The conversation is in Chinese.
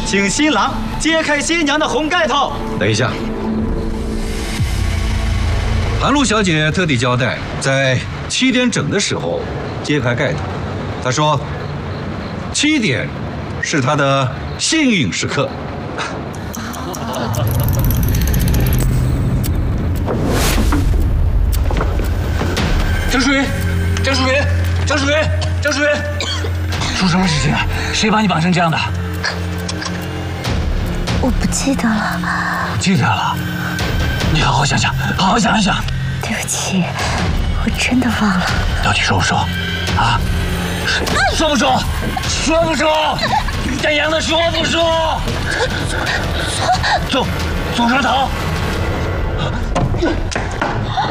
请新郎揭开新娘的红盖头。 等一下，韩露小姐特地交代，在7点整的时候揭开盖头。她说，7点是她的幸运时刻。 张淑云，张淑云，张淑云，张淑云，出什么事情了？谁把你绑成这样的？ 我不记得了。 不记得了？你好好想想，好好想一想。 对不起，我真的忘了。 到底说不说？啊？说不说？说不说？敢阳的说不说？走，走上头。